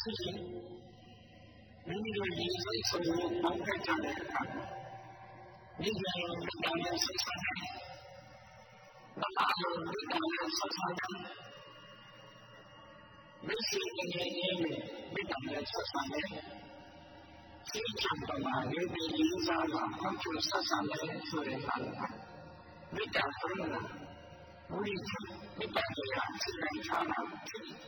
ရင်မိမိတို့ရည်စိတ်ဆိုလို့ပေါင်းဖက်ကြတဲ့အခါမိဂယုံမိတ္တနဲ့ဆက်ဆံတယ်။ဘာသာယုံမိတ္တနဲ့ဆက်ဆံတယ်။မရှိအနေနဲ့မိတ္တနဲ့ဆက်ဆံတယ်။စိတ်ချမ်းသာရေးပြီးရေးစားတာအကျိုးဆက်ဆံတယ်ဆိုတဲ့ဟာကမိတ္တဆိုရင်ဘုရားမိတ္တရဲ့စိတ်တိုင်းချမ်းသာဖြစ်တယ်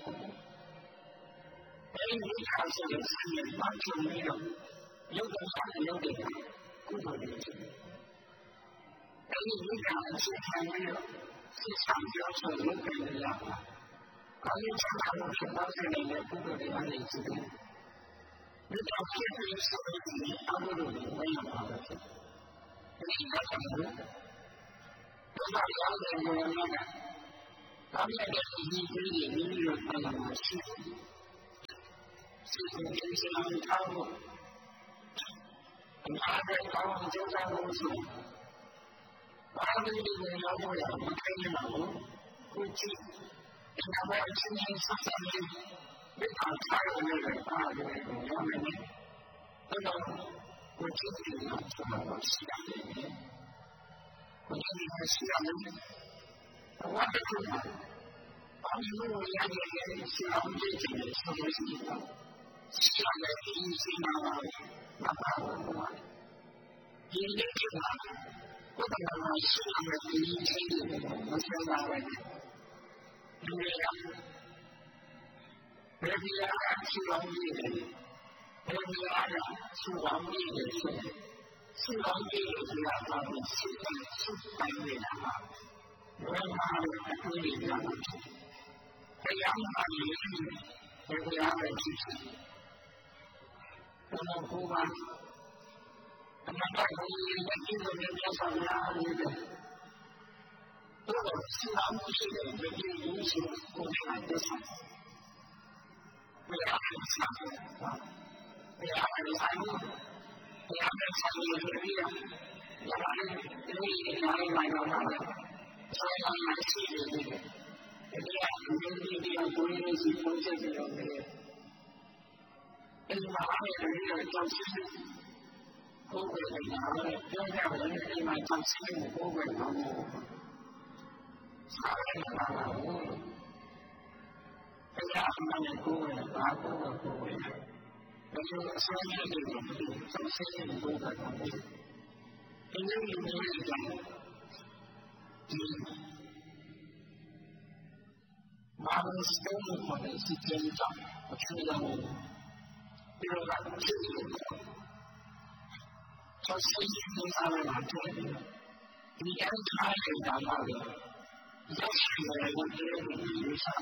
။အဲဒီခါဆိုရင်စိတ်နဲ့မှချုံပြီးတော့ရုပ်တရားရုပ်တရားကုသိုလ်တွေဖြစ်တယ်။အဲဒီမိတ္တအစစ်ခံပြီးတော့စိတ်ဆောင်ပြောဆိုလုပ်ကြရတာ။ကောင်းကျိုးချမ်းသာမှုဖြစ်ပေါ်စေတဲ့ကုသိုလ်တွေအားလုံးရှိတယ်။မိတ္တဖြစ်ပြီးဆိုရင်အမှုတွေဝင်ရပါမယ်။ဒီလိုကြောင့်ဘုရားရောင်းတဲ့ဘုရားကဘာဖြစ်တဲ့ဒီပြည်ကြီးမိမိတို့ပြန်လာရှိတယ်။စိတ်ကိုကြင်စံထားဖို့အများကြီးကောင်းကျိုးစားဖို့ဆိုဘာလို့ဒီလိုလုပ်ရမခိုင်းမှာလို့ကိုကြည့်ဒီမှာအချင်းချင်းဆက်ဆံနေမိသားထားရတဲ့အားတွေကိုရမယ်။ဒါတော့ကိုကြည့်တယ်လို့ဆိုတာရှိရတယ်။ကိုကြည့်တယ်ရှိရတယ်။ဘာဖြစ်လို့လဲ။ဘာလို့လဲရတဲ့ရှိအောင်ကြည့်တယ်ဆိုလို့ရှိရင်ရှိရတဲ့ဒီစိတ်နာမှာမပါဘူး။ဒီနေ့ကဘုရားရှိရတဲ့ဒီစိတ်တွေမဆက်ပါဘူး။ဒီနေ့ကဘယ်ဒီလာရှိအောင်ကြည့်တယ်။ဘယ်ဒီလာရှိအောင်ကြည့်တယ်ဆိုရှိအောင်ကြည့်တယ်ဆိုတာကစိတ်တိုင်းနေတာပါ။ဘယ်မှာလဲအခုဒီကတရားမှန်ရင်ဘယ်တရားပဲကြည့်ဘုရားကိုပါအမှန်တရားကိုယဉ်ကျေးလို့ပြောဆောင်ရအောင်လေ။ဘုရားရှိအောင်ကြည့်တယ်ဒီလိုရှိကိုယ်ကတည်းကဘုရားရှိအောင်ဘုရားရှိအောင်ဘုရားရှိအောင်ဒီလိုရပါတယ်ဒီလိုရနိုင်မှာတော့ဆောင်းလာရှိတယ်ဒီကကိုယ်ရည်စီပုံစံတွေတော့အဲဒီမှာလည်းကြောက်ရှိကိုယ်ကိုယ်ကလည်းပြောကြတယ်ဒီမှာကြောက်ရှိကိုယ်ကိုယ်ကတော့စားရတာပါဘူးတရားမှန်ကိုယ်ကဘာကိုယ်ကိုယ်ဒါဆိုအစိုးရတွေကြောက်ရှိကိုယ်ကတော့ဒီလိုမျိုးတွေကြောင့်ဒီဘာလို့စတဲ့ဘက်စီကျင်းကြအချူလာဒီလိုကချစ်လို့ဆိုစီစီအားလာတယ်ဒီအန်တိုင်းကတားတယ်ရက်ရှိတယ်ဘယ်လိုလဲစား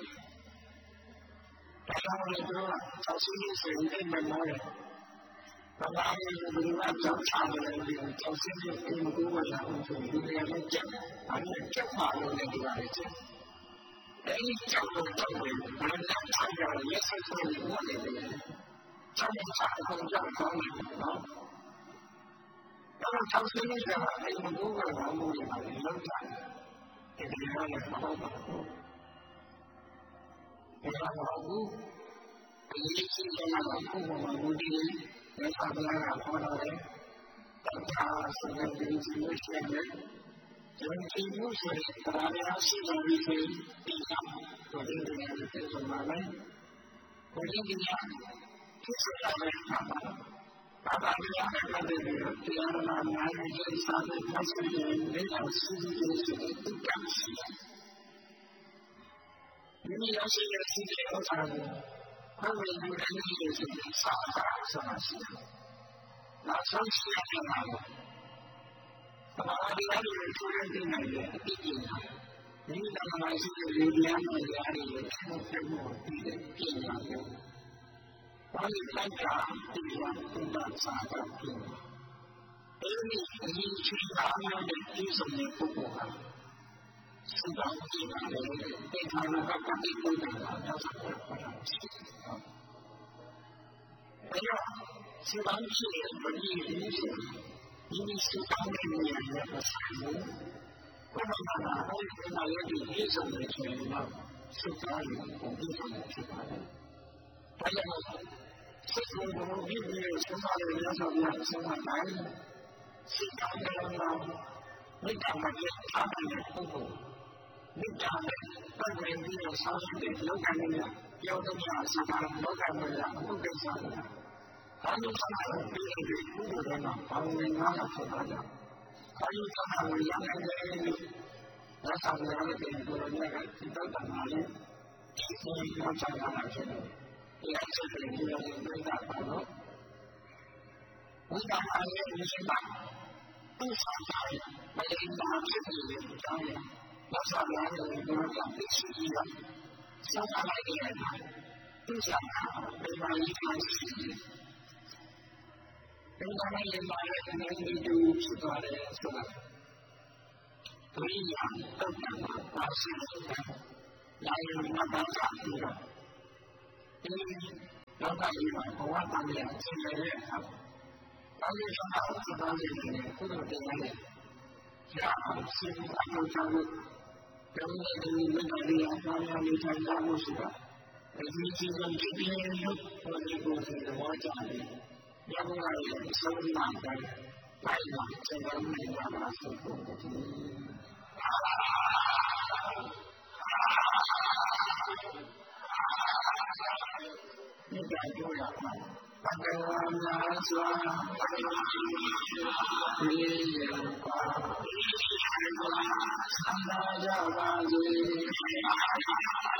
ဒါကြောင့်လည်းတော့ဆောစီစီစိတ်နဲ့မလို့ဘာသာရေးဘယ်လိုကြောက်ချတယ်ဒီဆောစီစီအိမ်ကိုဝလာအောင်ဆိုဒီရတဲ့ချက်အဲ့ဒီချက်ပါလို့လည်းဒီပါလေချက်အဲဒီကြောင့်တော့ဘာလဲဆောင်းရရဲ့ဆက်ဆံရေးဝင်နေတယ်။ဆောင်းစားအောင်ကြောက်ကောင်းတယ်နော်။ဒါတော့ဆောင်းစင်းနေတာအဲဒီဘုရားကဘာလို့လဲလောက်ကြတယ်။ဒီလိုလည်းမဟုတ်ပါဘူး။ဒါကဘူးဒီချင်းကလည်းကိုယ်ကဘူးဒီလက်ပါလာတာပေါ်တော့တယ်။ဒါကဆိုရင်ဒီလိုရှိတယ်ကျွန်တော်ဒီလိုဆိုရင်ဒါလည်းရှိတယ်ဒီလိုဒီကတော့ဒီလိုမျိုးဖြစ်သွားမှာ။ဘုရားကြီးကဖြစ်စေတယ်ဘာသာတရားနဲ့ပတ်သက်ပြီးတော့တရားနာများကြီးစာပေဖတ်ပြီးလည်းတော့စီးပြီးဆိုတဲ့သူကရှိတယ်။ဒီလိုရရှိတဲ့စီးတဲ့ဥစ္စာကိုဘုရားကြီးကလည်းဆိုတဲ့စာသာဆိုတာရှိတယ်။နောက်ဆုံးရှိတဲ့မှာဘာသာတရားတွေထိုးရတဲ့နေရာအပြည့်အစုံဒီကနေ့မှရှိတဲ့လူများတွေရားတွေဆက်ဆက်မှုပြီးတဲ့ပြင်ရတယ်။ဘာလို့လဲကြာဒီကဘုရားစာတော်ပြင်အဲဒီအရင်ချိန်သားများတဲ့ဒီစုံတဲ့ပုဂ္ဂိုလ်ဟာစတောင်းကြည့်ပါလေတေခါရကပတိကိုယ်တော်ကတော့ဆက်ပေါ်လာရှိတယ်။အဲတော့စတောင်းကြည့်တဲ့ဘုရားကြီးဒီစတောင်းတဲ့နေရာမှာဆက်လို့ဘုရားကအဲဒီမှာရတဲ့ဒီစုံတဲ့ချိန်မှာစတောင်းကိုဒီစုံဖြစ်ပါတယ်။ကြောင့်စိတ်ကိုယ်ကိုပြီးပြီးဆုံးမလို့ရသော်ပြဆုံးမတိုင်းစိတ်ကောင်းတဲ့ကောင်မိတ္တမပြတ်ထားတဲ့ပုဂ္ဂိုလ်မိတ္တနဲ့ပတ်ဝင်ပြီးတော့ဆောင်းရှိတဲ့လောကနဲ့ပြောတဲ့အခါစကားလောကနဲ့ဘုဒ္ဓဆရာဘာလို့ဆက်လာပြီးတဲ့ကုသိုလ်တွေမှာဘာဝင်လာတာဖြစ်တာကြောင့်ဘာလို့ဆက်လာရရမယ်လို့လက်ဆောင်ရတဲ့ဒီလိုနဲ့ဒီတော့တမာလေးဒီလိုချမ်းသာတာဖြစ်တယ်ဒီအချက်တွေဒီလိုမျိုးတာပါတော့ဝိဒါမရဲ့ဒီမှာသူ့ဆောင်တယ်မလေးနာဖြစ်နေတယ်ကြောင်းရလက်ဆောင်ရတယ်ဒီလိုကြောင့်သိရှိရဆောင်းလာတဲ့အခါသူ့ဆောင်တာဒီမှာရေးထားရှိတယ်ဒီမှာလည်းလာတဲ့အနေနဲ့တူဖြစ်သွားတယ်ဆိုတာဘုရားတော့ပါရှိတယ်လာရင်မပါချာဘူးတော့ဒီလောကကြီးမှာဘဝတန်ရဆင်းရဲတဲ့အခါဘာလို့ဆက်အောင်ဆက်သွားနေလဲကုသိုလ်တရားနဲ့ကြာအောင်စဉ်းစားကြည့်လို့ဘယ်လိုလဲဒီလိုလေးအမှားများနေထိုင်ကြလို့ဆိုတာဒီကြီးဆုံးကြည့်ရင်လို့ဘုရားကိုယ်စီတော်ကြတယ်။ဘုရားရဲ့ဆုံးမတဲ့တိုင်းမှာကျေတော်မြတ်ပါဆိုဖို့ဒီကပြောရမှာဘဂဝါနာစွာဒီရပါသံဃာကြပါစေ